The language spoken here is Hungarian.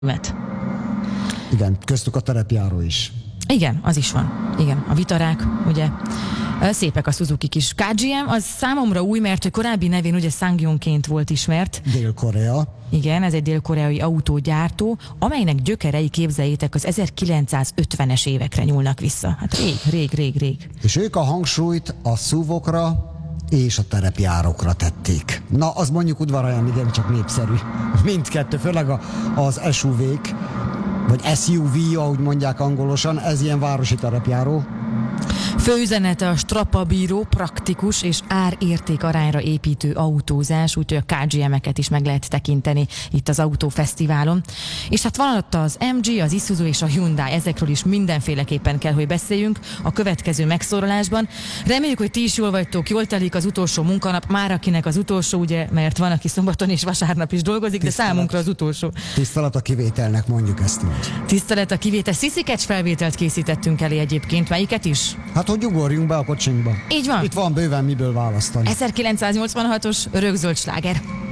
Met. Igen, köztük a terepjáró is. Igen, az is van. Igen, a Vitarák, ugye. Szépek a Suzuki-k is. KGM az számomra új, mert korábbi nevén ugye Sangyongként volt ismert. Dél-Korea. Igen, ez egy dél-koreai autógyártó, amelynek gyökerei, képzeljétek, az 1950-es évekre nyúlnak vissza. Hát rég. És ők a hangsúlyt a SUV-okra és a terepjárókra tették. Na, az mondjuk udvarajan igen, csak népszerű. Mindkettő, főleg az SUV-k, vagy SUV, ahogy mondják angolosan, ez ilyen városi terepjáró. Főüzenete a strapabíró, praktikus és ár-érték arányra építő autózás, úgyhogy a KGM-eket is meg lehet tekinteni itt az autófesztiválon. És hát van ott az MG, az Isuzu és a Hyundai, ezekről is mindenféleképpen kell, hogy beszéljünk a következő megszólalásban. Reméljük, hogy ti is jól vagytok, jól telik az utolsó munkanap, már akinek az utolsó, ugye, mert van, aki szombaton és vasárnap is dolgozik, de számunkra az utolsó. Tisztelet a kivételnek, mondjuk ezt úgy. Tisztelet a kivétel. Sziszikecs felvételt készítettünk elé egyébként, melyiket is? Hát, hogy ugorjunk be a kocsinkba. Így van. Itt van bőven miből választani. 1986-os örökzöld sláger.